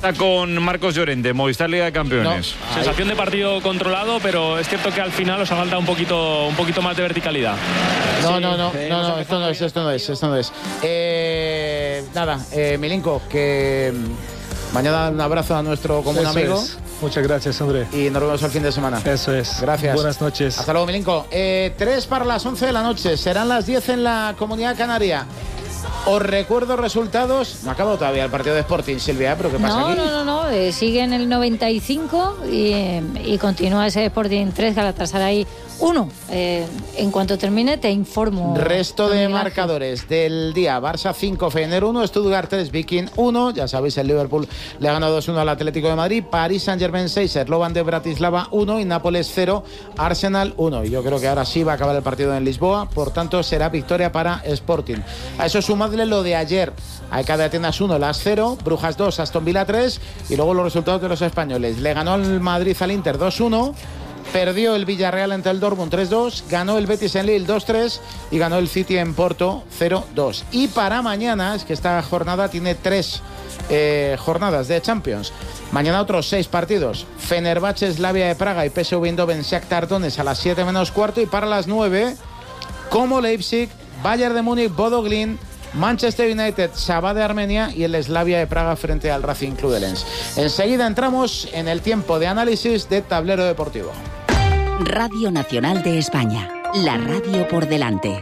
Está con Marcos Llorente, Movistar Liga de Campeones. No. Sensación de partido controlado, pero es cierto que al final os ha faltado un poquito más de verticalidad. No, esto no es. Nada, Milinko, que mañana un abrazo a nuestro común amigo. Muchas gracias, André. Y nos vemos el fin de semana. Eso es. Gracias. Buenas noches. Hasta luego, Milinko. 3 para las 11 de la noche. Serán las 10 en la Comunidad Canaria. Os recuerdo resultados. No ha acabado todavía el partido de Sporting, Silvia, ¿pero qué pasa aquí? No. Sigue en el 95 y continúa ese Sporting 3, Galatasaray 1. En cuanto termine, te informo. Resto de marcadores del día: Barça 5, Feyenoord 1, Stuttgart 3, Viking 1. Ya sabéis, el Liverpool le ha ganado 2-1 al Atlético de Madrid. París Saint-Germain 6, Slovan de Bratislava 1 y Nápoles 0, Arsenal 1. Y yo creo que ahora sí va a acabar el partido en Lisboa, por tanto será victoria para Sporting. A eso sumadle lo de ayer: AEK de Atenas 1, Las 0, Brujas 2, Aston Villa 3, y luego los resultados de los españoles. Le ganó el Madrid al Inter 2-1. Perdió el Villarreal ante el Dortmund 3-2, ganó el Betis en Lille 2-3 y ganó el City en Porto 0-2. Y para mañana, es que esta jornada tiene 3 jornadas de Champions. Mañana otros 6 partidos: Fenerbahce, Slavia de Praga y PSV Eindhoven, Shakhtar Donetsk a las 7 menos cuarto, y para las 9, como Leipzig, Bayern de Múnich, Bodo Glimt, Manchester United, Sabah de Armenia y el Slavia de Praga frente al Racing Club de Lens. Enseguida entramos en el tiempo de análisis de Tablero Deportivo. Radio Nacional de España, la radio por delante.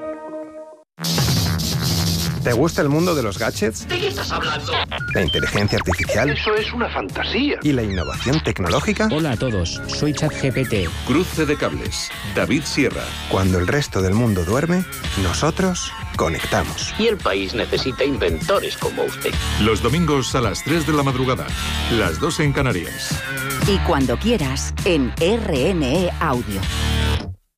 ¿Te gusta el mundo de los gadgets? ¿De qué estás hablando? ¿La inteligencia artificial? Eso es una fantasía. ¿Y la innovación tecnológica? Hola a todos, soy ChatGPT. Cruce de cables, David Sierra. Cuando el resto del mundo duerme, nosotros conectamos. Y el país necesita inventores como usted. Los domingos a las 3 de la madrugada, las 2 en Canarias. Y cuando quieras, en RNE Audio.